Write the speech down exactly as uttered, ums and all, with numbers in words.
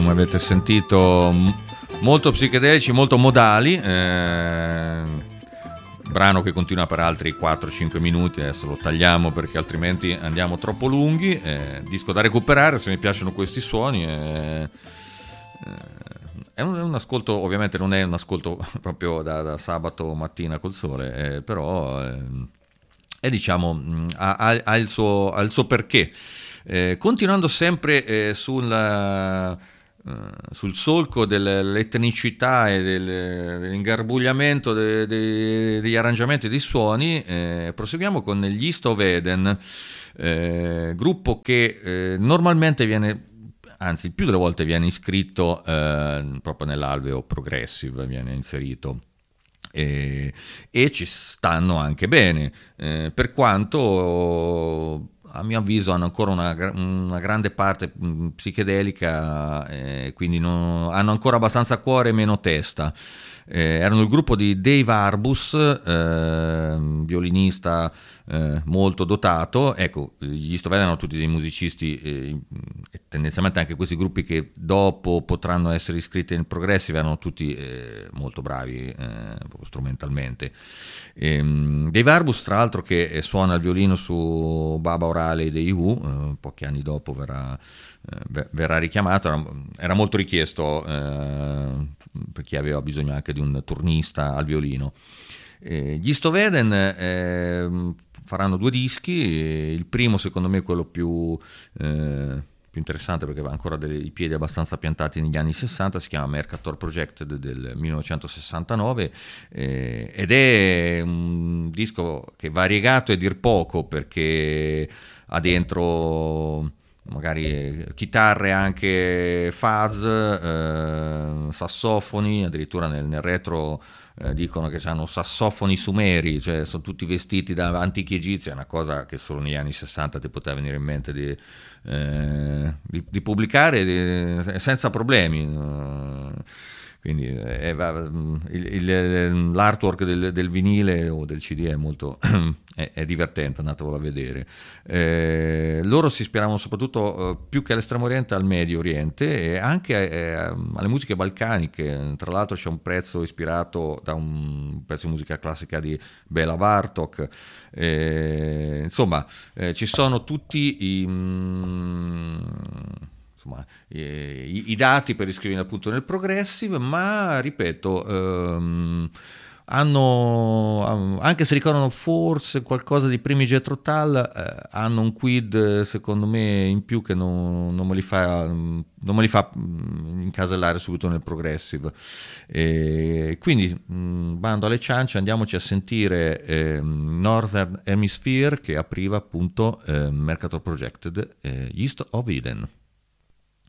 come avete sentito, m- molto psichedelici, molto modali, eh, brano che continua per altri quattro cinque minuti, adesso lo tagliamo perché altrimenti andiamo troppo lunghi, eh, disco da recuperare se mi piacciono questi suoni. Eh, eh, è, un, è un ascolto, ovviamente non è un ascolto proprio da, da sabato mattina col sole, eh, però eh, è, diciamo, ha, ha, ha, il suo, ha il suo perché. Eh, continuando sempre eh, sul, uh, sul solco dell'etnicità e del, dell'ingarbugliamento de, de, degli arrangiamenti dei suoni, eh, proseguiamo con gli East of Eden, eh, gruppo che eh, normalmente viene, anzi il più delle volte viene iscritto eh, proprio nell'alveo progressive, viene inserito. E, e ci stanno anche bene, eh, per quanto a mio avviso hanno ancora una, una grande parte psichedelica, eh, quindi non, hanno ancora abbastanza cuore e meno testa. Eh, erano il gruppo di Dave Arbus, eh, violinista eh, molto dotato. Ecco, gli East of Eden erano tutti dei musicisti, eh, tendenzialmente anche questi gruppi che dopo potranno essere iscritti nel progressive erano tutti eh, molto bravi eh, proprio strumentalmente. E, Dave Arbus, tra l'altro, che suona il violino su Baba O'Reilly dei Who, eh, pochi anni dopo verrà, eh, verrà richiamato, era, era molto richiesto eh, per chi aveva bisogno anche di un turnista al violino. Eh, gli East of Eden eh, faranno due dischi, il primo secondo me è quello più... Eh, più interessante perché aveva ancora dei, i piedi abbastanza piantati negli anni sessanta, si chiama Mercator Projected del millenovecentosessantanove, eh, ed è un disco che è variegato e dir poco perché ha dentro magari chitarre anche fuzz, eh, sassofoni, addirittura nel, nel retro eh, dicono che hanno sassofoni sumeri, cioè sono tutti vestiti da antichi egizi, è una cosa che solo negli anni sessanta ti poteva venire in mente di, eh, di, di pubblicare di, senza problemi. Quindi eh, il, il, l'artwork del, del vinile o del C D è molto è, è divertente, andatevelo a vedere. Eh, loro si ispiravano soprattutto eh, più che all'estremo oriente al Medio Oriente e anche eh, alle musiche balcaniche. Tra l'altro c'è un pezzo ispirato da un pezzo di musica classica di Béla Bartók. Eh, insomma, eh, ci sono tutti i mm, insomma, i, i dati per iscrivermi appunto nel progressive, ma ripeto, ehm, hanno, anche se ricordano forse qualcosa di primi Jethro Tull, eh, hanno un quid secondo me in più che non, non me li fa non me li fa incasellare subito nel progressive. E quindi mh, bando alle ciance, andiamoci a sentire eh, Northern Hemisphere, che apriva appunto eh, Mercator Projected, eh, East of Eden.